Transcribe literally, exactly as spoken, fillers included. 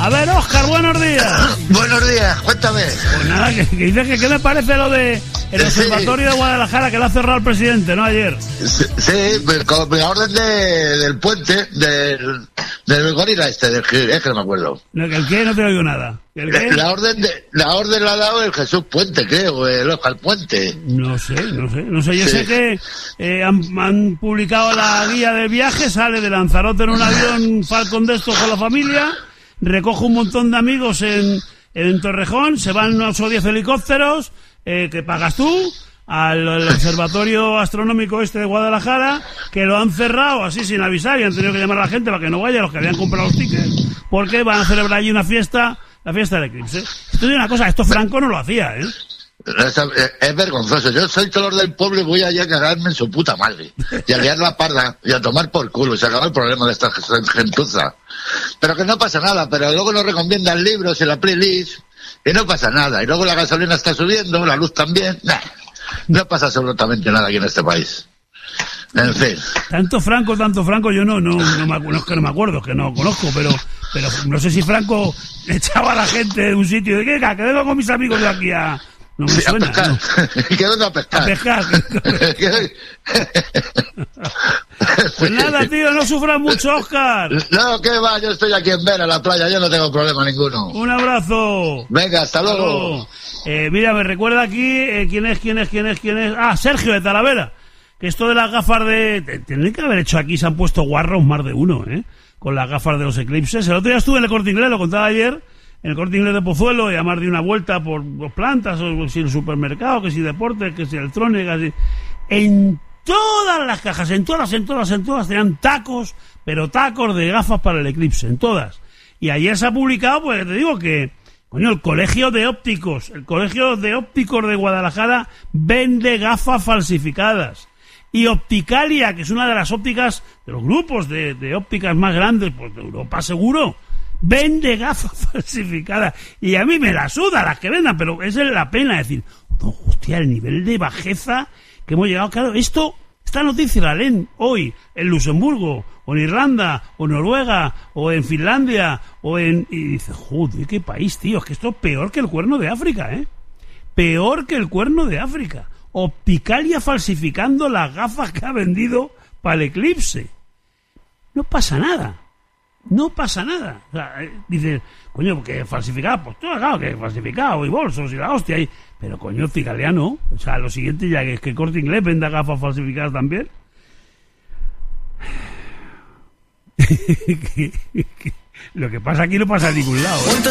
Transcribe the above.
A ver, Óscar, buenos días. Buenos días, cuéntame. Pues nada, que, que dices que qué me parece lo de el observatorio sí. de Guadalajara, que lo ha cerrado el presidente, ¿no? Ayer. Sí, sí con la orden de, del puente, del, del gorila este, del es que no me acuerdo. ¿El qué? No te oigo nada. ¿El qué? La orden de, la orden la ha dado el Jesús Puente, creo, o el Óscar Puente. No sé, no sé, no sé. Yo sí. sé que eh, han, han publicado la guía del viaje, sale de Lanzarote en un avión Falcon de estos con la familia, recoge un montón de amigos en, en Torrejón, se van ocho o diez helicópteros, eh, que pagas tú, al, al observatorio astronómico este de Guadalajara, que lo han cerrado así sin avisar y han tenido que llamar a la gente para que no vaya, los que habían comprado los tickets, porque van a celebrar allí una fiesta, la fiesta del eclipse. Esto es una cosa, esto Franco no lo hacía, ¿eh? Es, es vergonzoso. Yo soy color del pueblo y voy allá a cagarme en su puta madre y a liar la parda y a tomar por culo y se acaba el problema de esta gentuza. Pero que no pasa nada, pero luego nos recomiendan libros y la playlist y no pasa nada. Y luego la gasolina está subiendo, la luz también. Nah, no pasa absolutamente nada aquí en este país. En fin. Tanto Franco, tanto Franco, yo no, no, no, me, no es que no me acuerdo, que no conozco, pero, pero no sé si Franco echaba a la gente de un sitio de que, que vengo con mis amigos de aquí a... No me sí, suena, a pescar. No. ¿Qué onda a pescar? A pescar. Pues nada, tío, no sufras mucho, Óscar. No, que va, yo estoy aquí en Vera, la playa, yo no tengo problema ninguno. Un abrazo. Venga, hasta luego. Hasta luego. Eh, mira, me recuerda aquí, eh, ¿quién es, quién es, quién es, quién es? Ah, Sergio de Talavera. Que esto de las gafas de... Tienen que haber hecho aquí, se han puesto guarros más de uno, ¿eh? Con las gafas de los eclipses. El otro día estuve en el Corte Inglés, lo contaba ayer, en el Corte Inglés de Pozuelo, y a más de una vuelta por dos plantas, o si el supermercado, que si deportes, que si electrónica, si... En todas las cajas, en todas, en todas, en todas, tenían tacos, pero tacos de gafas para el eclipse, en todas. Y ayer se ha publicado, pues te digo que, coño, el Colegio de Ópticos, el Colegio de Ópticos de Guadalajara vende gafas falsificadas. Y Opticalia, que es una de las ópticas, de los grupos de, de ópticas más grandes, pues de Europa seguro, vende gafas falsificadas. Y a mí me la suda las que vendan, pero esa es la pena decir, no, hostia, el nivel de bajeza que hemos llegado. Claro, esto, esta noticia la leen hoy en Luxemburgo, o en Irlanda, o en Noruega, o en Finlandia, o en... Y dice, joder, qué país, tío, es que esto es peor que el Cuerno de África, ¿eh? Peor que el Cuerno de África. Opticalia falsificando las gafas que ha vendido para el eclipse. No pasa nada. No pasa nada. O sea, eh, dice, coño, que falsificado, pues todo, claro, que falsificado, y bolsos, y la hostia, y... pero coño, Opticalia no. O sea, lo siguiente ya que es que Corte Inglés venda gafas falsificadas también. Lo que pasa aquí no pasa a ningún lado, ¿eh?